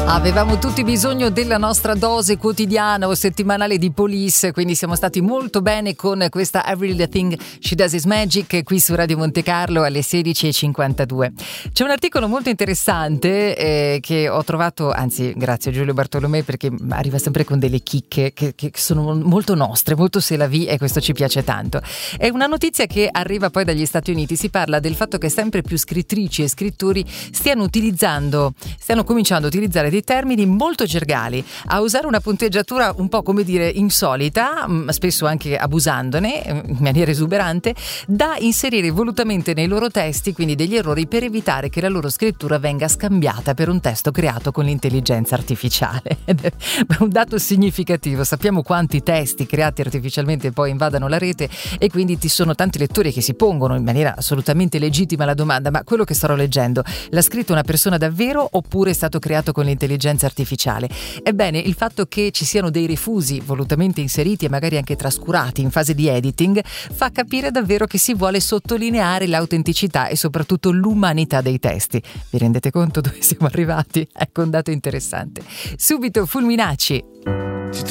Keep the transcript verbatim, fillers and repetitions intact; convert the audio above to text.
Avevamo tutti bisogno della nostra dose quotidiana o settimanale di Police, quindi siamo stati molto bene con questa Every Little Thing She Does Is Magic qui su Radio Monte Carlo alle sedici e cinquantadue. C'è un articolo molto interessante eh, che ho trovato, anzi grazie a Giulio Bartolomei perché arriva sempre con delle chicche che, che sono molto nostre, molto c'est la vie, e questo ci piace tanto. È una notizia che arriva poi dagli Stati Uniti, si parla del fatto che sempre più scrittrici e scrittori stiano utilizzando, stiano cominciando a utilizzare dei termini molto gergali, a usare una punteggiatura un po' come dire insolita, spesso anche abusandone in maniera esuberante, da inserire volutamente nei loro testi, quindi degli errori, per evitare che la loro scrittura venga scambiata per un testo creato con l'intelligenza artificiale. Ed è un dato significativo. Sappiamo quanti testi creati artificialmente poi invadano la rete, e quindi ci sono tanti lettori che si pongono in maniera assolutamente legittima la domanda: ma quello che starò leggendo l'ha scritto una persona davvero oppure è stato creato con l'intelligenza artificiale? Ebbene, il fatto che ci siano dei refusi volutamente inseriti e magari anche trascurati in fase di editing fa capire davvero che si vuole sottolineare l'autenticità e soprattutto l'umanità dei testi. Vi rendete conto dove siamo arrivati? Ecco un dato interessante. Subito Fulminacci.